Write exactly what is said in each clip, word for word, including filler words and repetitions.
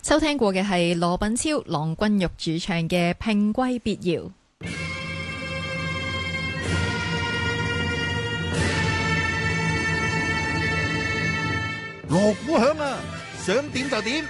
收聽過嘅係羅品超、郎君玉主唱嘅《平歸別遙》。 鑼鼓響啊，想點就點。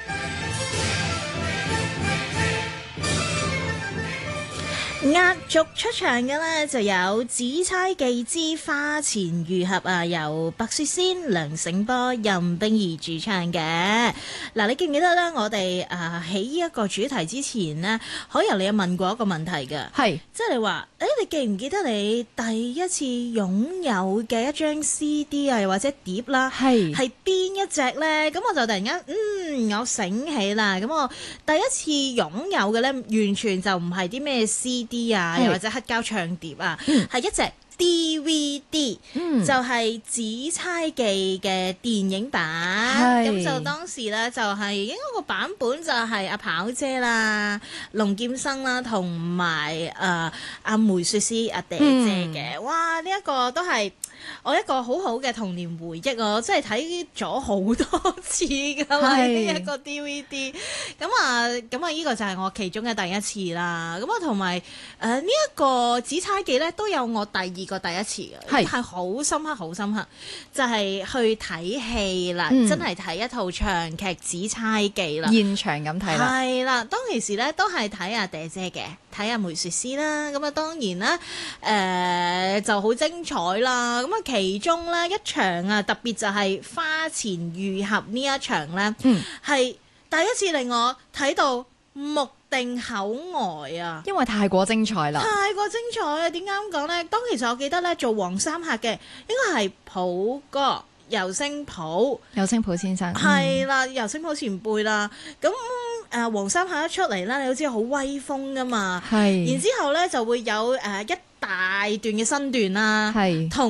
壓軸出場嘅呢就有《紫釵記之花前月合》啊，由白雪仙、梁醒波、任冰兒主唱嘅。嗱，你記唔記得呢？我哋啊喺呢一個主題之前呢，可由你有問過一個問題嘅， 係即係你話，誒，你記唔記得你第一次擁有嘅一張 C D 啊，又或者碟啦， 係係邊一隻呢？咁我就突然間，嗯，我醒起啦。咁我第一次擁有嘅呢，完全就唔係啲咩 C D 啊，又或者黑膠唱碟啊，係、嗯、一隻 D V D，、嗯、就係、是《紫釵記》嘅電影版。咁就當時咧就係、是、應該個版本就係阿跑姐啦、龍劍生啦，同埋誒阿梅雪詩阿嗲姐嘅、嗯。哇！呢、這、一個都係我一個好好嘅童年回憶，我真係睇咗好多次㗎啦，呢一個 D V D。咁啊，咁啊，呢個就係我其中嘅第一次啦。咁啊，同埋誒呢一個紫釵記咧，都有我第二個第一次嘅，係好深刻，好深刻，就係、是、去睇戲啦，嗯、真係睇一套長劇《紫釵記》啦， 現場咁睇啦，係啦，當其時咧都係睇阿嗲姐嘅，睇阿梅雪詩啦。咁啊，當然啦，誒、呃、就好精彩啦。咁啊，其中咧一場啊，特別就係花前月合呢一場咧，係、嗯、第一次令我睇到目定口呆啊！ 因為太過精彩啦， 太過精彩啊！點解咁講呢？當其實我記得咧，做黃三客嘅應該係普哥尤聲普， 尤聲普先生係啦，尤聲普前輩啦。咁誒黃三客一出嚟啦，你都知好威風噶嘛，係。然之後咧就會有誒一大段嘅身段啦，係同。